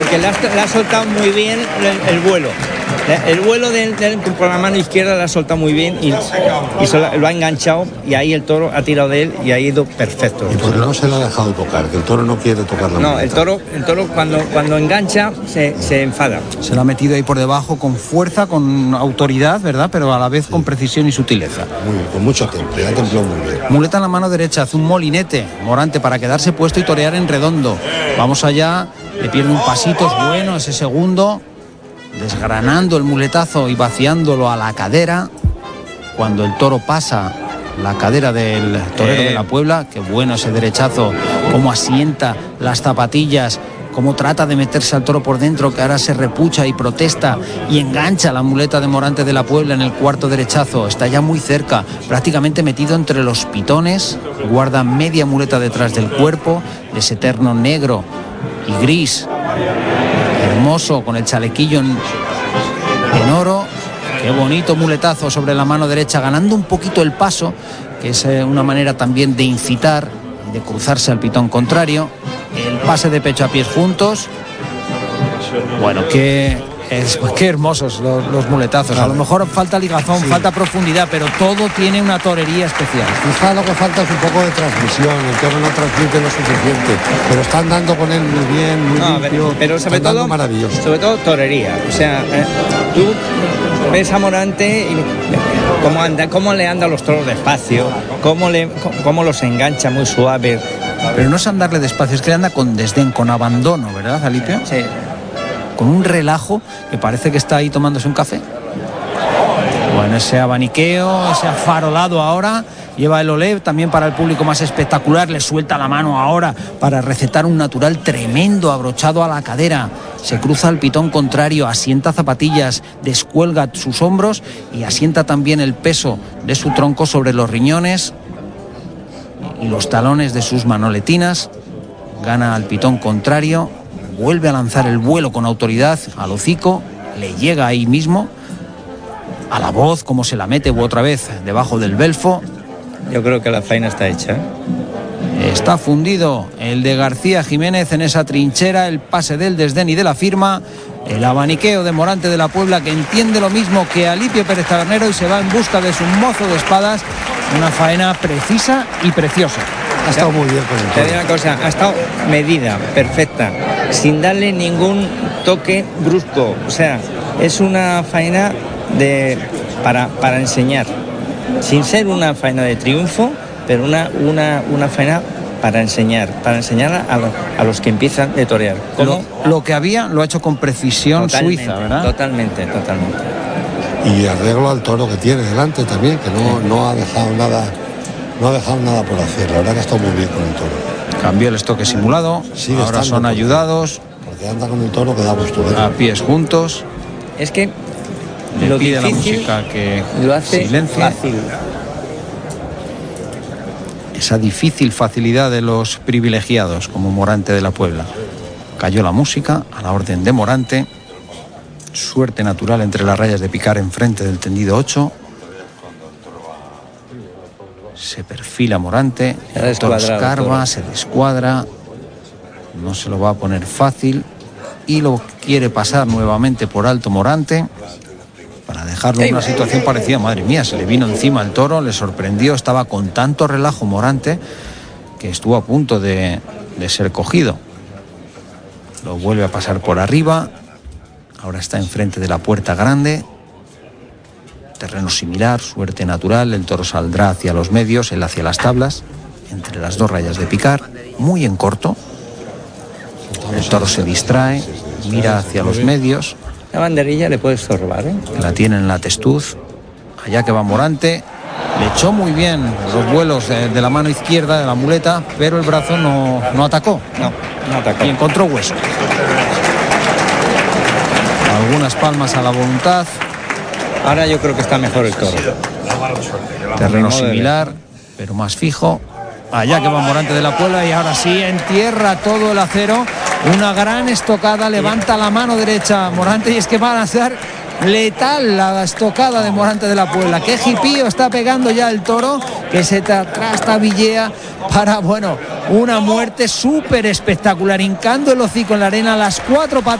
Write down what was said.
porque le ha soltado muy bien el vuelo. El vuelo por la mano izquierda le ha soltado muy bien y lo ha enganchado, y ahí el toro ha tirado de él y ha ido perfecto. ¿Y por qué no se le ha dejado tocar? Que el toro no quiere tocar la muleta. No, el toro cuando engancha se enfada. Se lo ha metido ahí por debajo con fuerza, con autoridad, ¿verdad? Pero a la vez con precisión y sutileza. Muy bien, con mucho temple, ha templado muy bien. Muleta en la mano derecha, hace un molinete Morante para quedarse puesto y torear en redondo. Vamos allá, le pierde un pasito, es bueno ese segundo, desgranando el muletazo y vaciándolo a la cadera. Cuando el toro pasa la cadera del torero de la Puebla, qué bueno ese derechazo, cómo asienta las zapatillas, cómo trata de meterse al toro por dentro, que ahora se repucha y protesta y engancha la muleta de Morante de la Puebla en el cuarto derechazo. Está ya muy cerca, prácticamente metido entre los pitones, guarda media muleta detrás del cuerpo, de ese terno negro y gris hermoso con el chalequillo en oro. Qué bonito muletazo sobre la mano derecha, ganando un poquito el paso, que es una manera también de incitar, de cruzarse al pitón contrario. El pase de pecho a pies juntos. Bueno, qué hermosos los muletazos. A lo mejor falta ligazón, falta profundidad, pero todo tiene una torería especial. Quizá lo que falta es un poco de transmisión. El toro no transmite lo suficiente, pero están dando con él muy bien, muy limpio. Pero sobre todo, maravilloso. Sobre todo torería. O sea, tú ves a Morante y cómo le anda a los toros despacio, cómo los engancha muy suave. Pero no es andarle despacio, es que anda con desdén, con abandono, ¿verdad, Alipio? Sí. Con un relajo que parece que está ahí tomándose un café. Bueno, ese abaniqueo, ese afarolado ahora, lleva el olé también para el público más espectacular, le suelta la mano ahora para recetar un natural tremendo abrochado a la cadera. Se cruza al pitón contrario, asienta zapatillas, descuelga sus hombros y asienta también el peso de su tronco sobre los riñones y los talones de sus manoletinas. Gana al pitón contrario, vuelve a lanzar el vuelo con autoridad al hocico, le llega ahí mismo a la voz, como se la mete otra vez debajo del belfo. Yo creo que la faena está hecha. Está fundido el de García Jiménez en esa trinchera, el pase del desdén y de la firma, el abaniqueo de Morante de la Puebla, que entiende lo mismo que Alipio Pérez Tabernero y se va en busca de su mozo de espadas. Una faena precisa y preciosa. Ha estado muy bien con el toro. Te digo una cosa, ha estado medida, perfecta, sin darle ningún toque brusco. O sea, es una faena para enseñar, sin ser una faena de triunfo, pero una faena para enseñar a los que empiezan de torear. Lo que había lo ha hecho con precisión suiza, ¿verdad? Totalmente. Y arreglo al toro que tiene delante también, que no ha dejado nada. No ha dejado nada por hacer, la verdad que ha estado muy bien con el toro. Cambió el estoque simulado, ahora son ayudados. Porque anda con el toro que da gusto. A pies juntos. Es que le lo pide difícil, a la música que lo hace silencie. fácil. Esa difícil facilidad de los privilegiados como Morante de la Puebla. Cayó la música a la orden de Morante. Suerte natural entre las rayas de picar enfrente del tendido 8. Se perfila Morante, el toro escarba, se descuadra, no se lo va a poner fácil y lo quiere pasar nuevamente por alto Morante para dejarlo en una situación parecida. Madre mía, se le vino encima el toro, le sorprendió, estaba con tanto relajo Morante que estuvo a punto de ser cogido. Lo vuelve a pasar por arriba, ahora está enfrente de la puerta grande. Terreno similar, suerte natural, el toro saldrá hacia los medios, él hacia las tablas, entre las dos rayas de picar, muy en corto. El toro se distrae, mira hacia los medios. La banderilla le puede estorbar, La tiene en la testuz, allá que va Morante. Le echó muy bien los vuelos de la mano izquierda de la muleta, pero el brazo no atacó. No atacó. Y encontró hueso. Algunas palmas a la voluntad. Ahora yo creo que está mejor el toro. Terreno similar, pero más fijo. Allá que va Morante de la Puebla y ahora sí entierra todo el acero. Una gran estocada, levanta la mano derecha Morante y es que va a lanzar letal la estocada de Morante de la Puebla. Qué jipío está pegando ya el toro, que se trastabillea para, una muerte súper espectacular, hincando el hocico en la arena, las 4 patas.